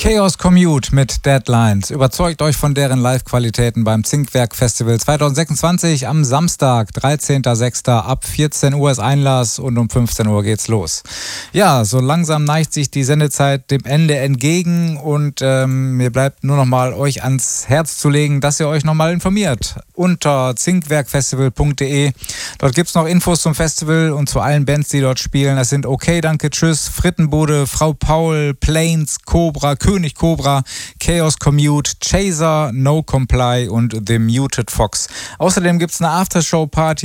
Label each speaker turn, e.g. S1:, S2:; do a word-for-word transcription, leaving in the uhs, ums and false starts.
S1: Chaos Commute mit Deadlines. Überzeugt euch von deren Live-Qualitäten beim Zinkwerk Festival zwanzig sechsundzwanzig am Samstag, dreizehnter sechster Ab vierzehn Uhr ist Einlass und um fünfzehn Uhr geht's los. Ja, so langsam neigt sich die Sendezeit dem Ende entgegen und ähm, mir bleibt nur noch mal euch ans Herz zu legen, dass ihr euch noch mal informiert unter zinkwerkfestival punkt de. Dort gibt's noch Infos zum Festival und zu allen Bands, die dort spielen. Das sind Okay, Danke, Tschüss, Frittenbude, Frau Paul, Planes, Cobra, König Cobra, Chaos Commute, Chaser, No Comply und The Muted Fox. Außerdem gibt's eine Aftershow-Party